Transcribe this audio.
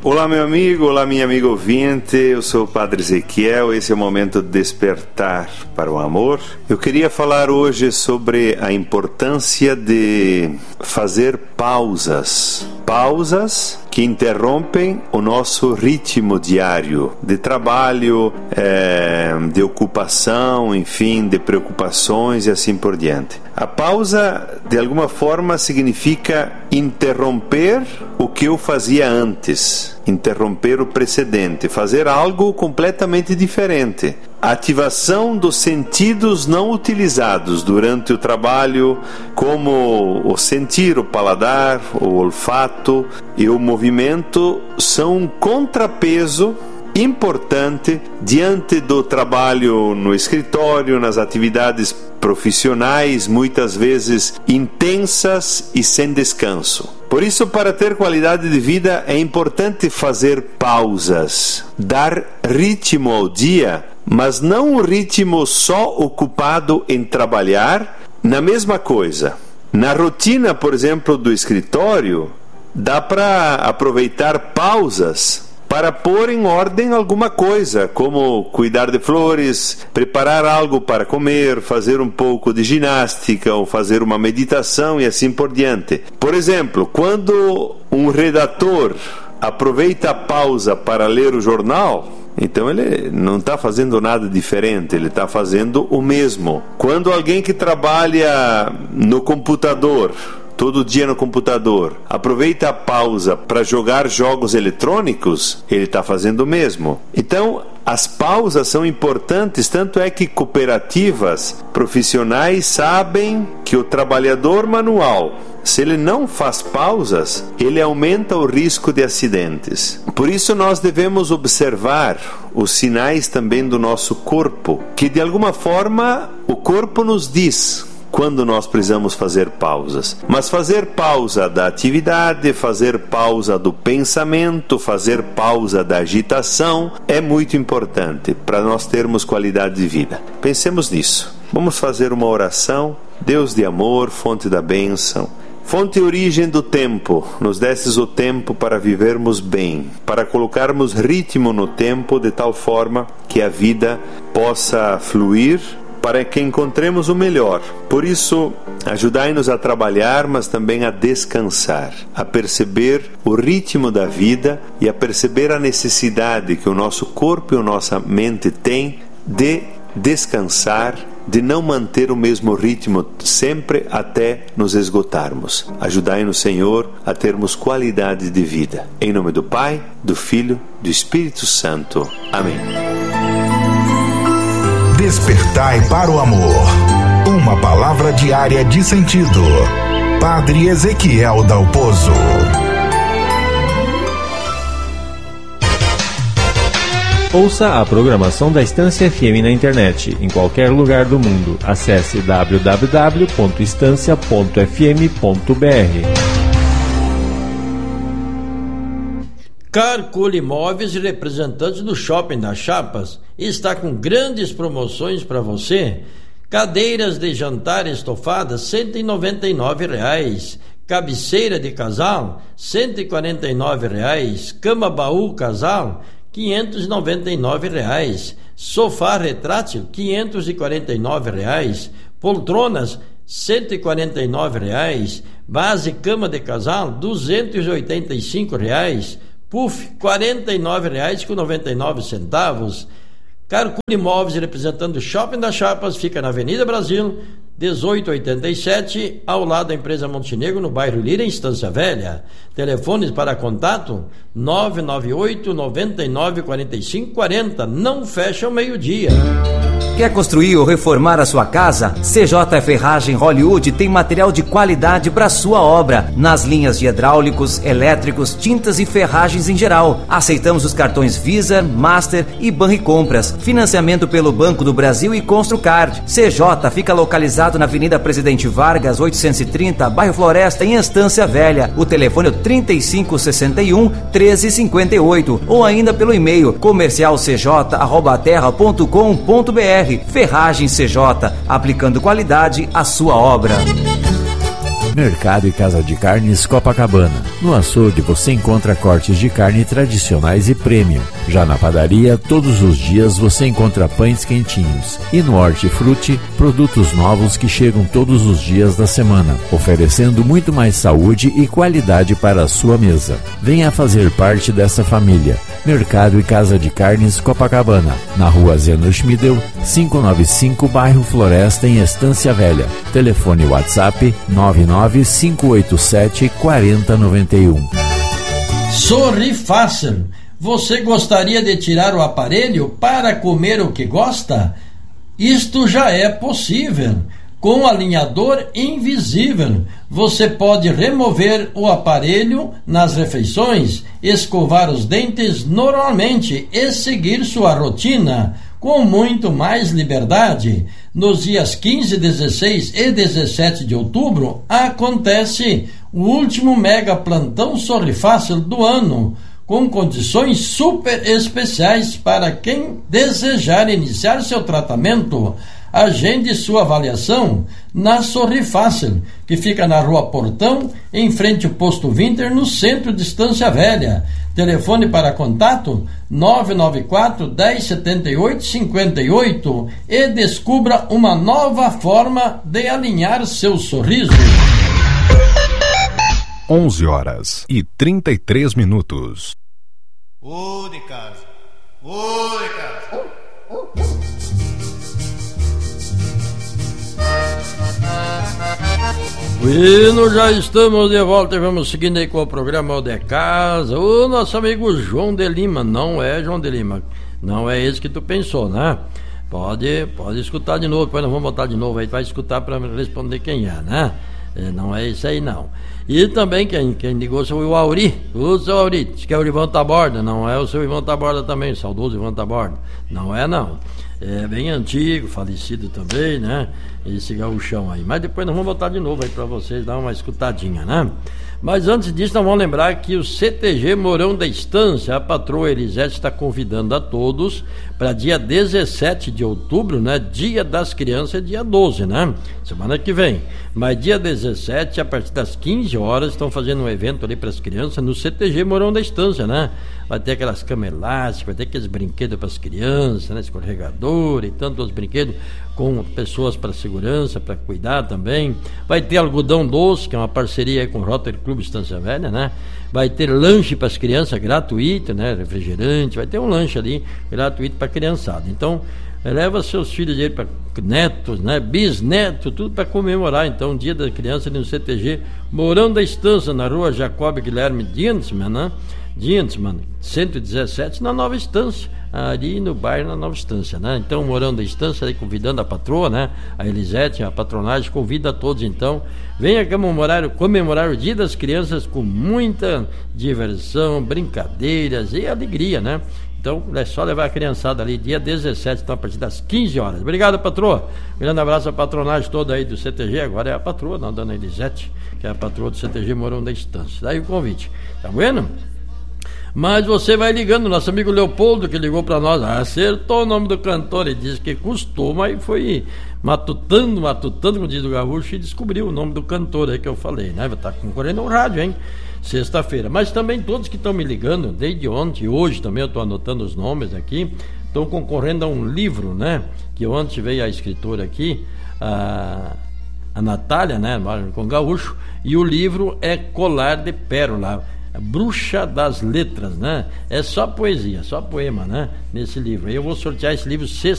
Olá, meu amigo, olá, minha amiga ouvinte, eu sou o Padre Ezequiel, esse é o momento de despertar para o amor. Eu queria falar hoje sobre a importância de fazer pausas que interrompem o nosso ritmo diário de trabalho, de ocupação, enfim, de preocupações e assim por diante. A pausa, de alguma forma, significa interromper o que eu fazia antes, interromper o precedente, fazer algo completamente diferente. A ativação dos sentidos não utilizados durante o trabalho, como o sentir, o paladar, o olfato e o movimento, são um contrapeso importante diante do trabalho no escritório, nas atividades profissionais, muitas vezes intensas e sem descanso. Por isso, para ter qualidade de vida, é importante fazer pausas, dar ritmo ao dia, mas não um ritmo só ocupado em trabalhar na mesma coisa. Na rotina, por exemplo, do escritório, dá para aproveitar pausas para pôr em ordem alguma coisa, como cuidar de flores, preparar algo para comer, fazer um pouco de ginástica ou fazer uma meditação e assim por diante. Por exemplo, quando um redator aproveita a pausa para ler o jornal, então ele não está fazendo nada diferente, ele está fazendo o mesmo. Quando alguém que trabalha no computador, todo dia no computador, aproveita a pausa para jogar jogos eletrônicos, ele está fazendo o mesmo. Então, as pausas são importantes, tanto é que cooperativas profissionais sabem que o trabalhador manual, se ele não faz pausas, ele aumenta o risco de acidentes. Por isso nós devemos observar os sinais também do nosso corpo, que de alguma forma o corpo nos diz quando nós precisamos fazer pausas. Mas fazer pausa da atividade, fazer pausa do pensamento, fazer pausa da agitação é muito importante para nós termos qualidade de vida. Pensemos nisso. Vamos fazer uma oração. Deus de amor, fonte da bênção, fonte e origem do tempo, nos desses o tempo para vivermos bem, para colocarmos ritmo no tempo de tal forma que a vida possa fluir, para que encontremos o melhor. Por isso, ajudai-nos a trabalhar, mas também a descansar, a perceber o ritmo da vida e a perceber a necessidade que o nosso corpo e a nossa mente têm de descansar, de não manter o mesmo ritmo sempre até nos esgotarmos. Ajudai-nos, Senhor, a termos qualidade de vida. Em nome do Pai, do Filho, do Espírito Santo. Amém. Despertai para o amor. Uma palavra diária de sentido. Padre Ezequiel Dalpozo. Ouça a programação da Estância FM na internet, em qualquer lugar do mundo. Acesse www.estancia.fm.br. Carcol Imóveis, representantes do Shopping das Chapas, está com grandes promoções para você. Cadeiras de jantar estofadas, R$ 199. Cabeceira de casal, R$ 149. Cama baú casal, R$ 599. Sofá retrátil, R$ 549. Poltronas, R$ 149. Base cama de casal, R$ 285. Puff, R$ 49,99. Carcol Imóveis, representando o Shopping das Chapas, fica na Avenida Brasil, 1887, ao lado da empresa Montenegro, no bairro Lira, em Estância Velha. Telefones para contato 998 99 45 40. Não fecha ao meio-dia. Quer construir ou reformar a sua casa? CJ Ferragem Hollywood tem material de qualidade para sua obra, nas linhas de hidráulicos, elétricos, tintas e ferragens em geral. Aceitamos os cartões Visa, Master e Banricompras. Financiamento pelo Banco do Brasil e Construcard. CJ fica localizado na Avenida Presidente Vargas, 830, bairro Floresta, em Estância Velha. O telefone é 3561-1358 ou ainda pelo e-mail comercialcj@terra.com.br. Ferragem CJ, aplicando qualidade à sua obra. Mercado e Casa de Carnes Copacabana. No açougue você encontra cortes de carne tradicionais e premium. Já na padaria, todos os dias você encontra pães quentinhos. E no Hortifruti, produtos novos que chegam todos os dias da semana, oferecendo muito mais saúde e qualidade para a sua mesa. Venha fazer parte dessa família. Mercado e Casa de Carnes Copacabana, na rua Zeno Schmidel, 595, bairro Floresta, em Estância Velha. Telefone WhatsApp 995874091. Sorri Fácil. Você gostaria de tirar o aparelho para comer o que gosta? Isto já é possível. Com alinhador invisível, você pode remover o aparelho nas refeições, escovar os dentes normalmente e seguir sua rotina com muito mais liberdade. Nos dias 15, 16 e 17 de outubro, acontece o último mega plantão Sorri Fácil do ano, com condições super especiais para quem desejar iniciar seu tratamento. Agende sua avaliação na Sorri Fácil, que fica na Rua Portão, em frente ao Posto Winter, no centro de Estância Velha. Telefone para contato 994 1078 58 e descubra uma nova forma de alinhar seu sorriso. 11h33. Ô de casa, ô de casa. Bueno, já estamos de volta e vamos seguindo aí com o programa de casa. O nosso amigo João de Lima, não é João de Lima, não é esse que tu pensou, né? Pode escutar de novo, depois nós vamos botar de novo aí, vai escutar para responder quem é, né? Não é isso aí não. E também quem ligou foi o Auri, o seu Auri, diz que é o Ivan Taborda, não é o seu Ivan Taborda também, o saudoso Ivan Taborda, não é não. É bem antigo, falecido também, né? Esse gaúchão aí. Mas depois nós vamos botar de novo aí pra vocês dar uma escutadinha, né? Mas antes disso, nós vamos lembrar que o CTG Mourão da Estância, a patroa Elisete está convidando a todos para dia 17 de outubro, né? Dia das Crianças, dia 12, né? Semana que vem. Mas dia 17, a partir das 15 horas, estão fazendo um evento ali para as crianças no CTG Mourão da Estância, né? Vai ter aquelas camas elásticas, vai ter aqueles brinquedos para as crianças, né? Escorregador e tantos brinquedos com pessoas para segurança, para cuidar também. Vai ter algodão doce, que é uma parceria com o Rotary Club Estância Velha, né? Vai ter lanche para as crianças gratuito, né? Refrigerante, vai ter um lanche ali gratuito para a criançada. Então, leva seus filhos aí para netos, né? Bisnetos, tudo para comemorar. Então, o Dia da Criança no CTG Mourão da Estância, na rua Jacob Guilherme Dientsman, né? Dientsman, 117, na Nova Estância, ali no bairro na Nova Estância, né? Então, Mourão da Estância, aí convidando a patroa, né? A Elisete, a patronagem, convida a todos, então, venha comemorar o Dia das Crianças com muita diversão, brincadeiras e alegria, né? Então, é só levar a criançada ali, dia 17, então, a partir das 15 horas. Obrigado, patroa. Grande abraço à patronagem toda aí do CTG. Agora é a patroa, não, a dona Elisete, que é a patroa do CTG Mourão da Estância. Daí o convite. Tá vendo? Mas você vai ligando, nosso amigo Leopoldo, que ligou para nós, acertou o nome do cantor e disse que custou, mas foi matutando, como diz o gaúcho, e descobriu o nome do cantor aí que eu falei, né? Vai estar concorrendo ao rádio, hein? Sexta-feira. Mas também todos que estão me ligando, desde ontem e hoje também eu estou anotando os nomes aqui, estão concorrendo a um livro, né? Que ontem veio a escritora aqui, a Natália, né? Com gaúcho, e o livro é Colar de Pérola, Bruxa das Letras, né? É só poesia, só poema, né? Nesse livro. Eu vou sortear esse livro